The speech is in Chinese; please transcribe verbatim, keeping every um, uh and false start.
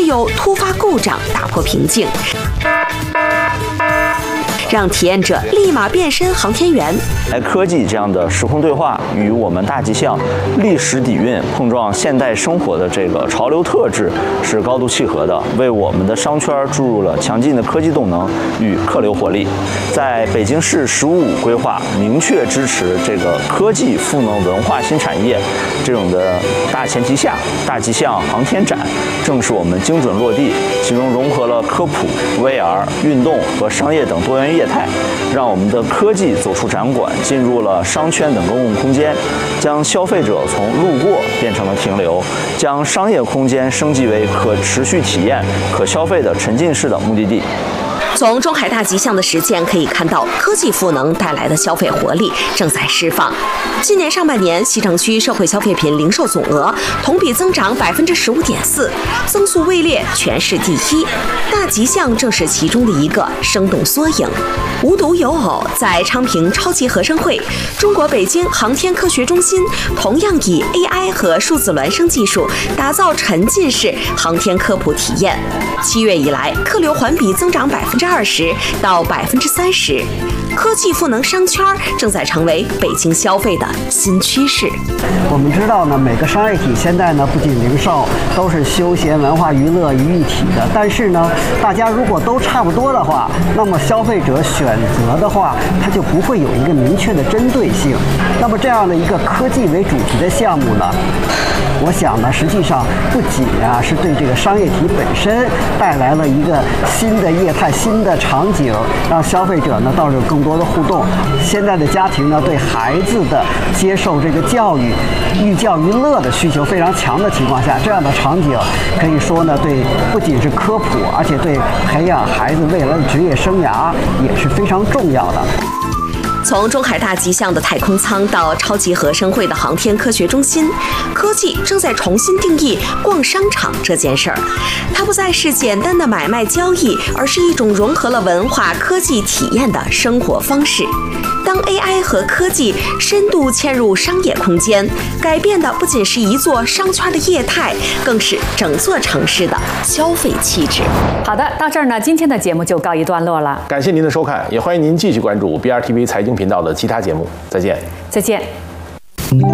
有突发故障打破瓶颈，让体验者立马变身航天员。 科技这样的时空对话与我们大吉象历史底蕴碰撞现代生活的这个潮流特质是高度契合的，为我们的商圈注入了强劲的科技动能与客流活力。在北京市“十五五”规划明确支持这个科技赋能文化新产业这种的大前提下，大吉象航天展正是我们精准落地，其中融合了科普、V R、运动和商业等多元业态，让我们的科技走出展馆，进入了商圈等公共空间，将消费者从路过变成了停留，将商业空间升级为可持续体验、可消费的沉浸式的目的地。 从中海大吉象的实践可以看到，科技赋能带来的消费活力正在释放。今年上半年，西城区社会消费品零售总额同比增长百分之十五点四，增速位列全市第一。大吉象正是其中的一个生动缩影。无独有偶，在昌平超级合生汇，中国北京航天科学中心同样以 A I 和数字孪生技术打造沉浸式航天科普体验。七月以来，客流环比增长百分之二十到百分之三十。科技赋能商圈正在成为北京消费的新趋势。 我们知道呢，每个商业体现在呢，不仅零售，都是休闲、文化、娱乐于一体的。但是呢，大家如果都差不多的话，那么消费者选择的话，它就不会有一个明确的针对性。那么这样的一个科技为主题的项目呢，我想呢，实际上不仅啊是对这个商业体本身带来了一个新的业态、新的场景，让消费者呢倒是有更多的互动。现在的家庭呢，对孩子的接受这个教育、寓教于乐的需求非常强的情况下，这样的场景可以说呢，对不仅是科普，而且对培养孩子未来的职业生涯也是非常重要的。 从中海大吉象的太空舱到超级合生汇的航天科学中心，科技正在重新定义逛商场这件事儿。它不再是简单的买卖交易，而是一种融合了文化、科技体验的生活方式。当 A I 和科技深度嵌入商业空间，改变的不仅是一座商圈的业态，更是整座城市的消费气质。 好的，到这儿呢，今天的节目就告一段落了。 感谢您的收看，也欢迎您继续关注 B R T V 财经频道的其他节目。再见。 再见。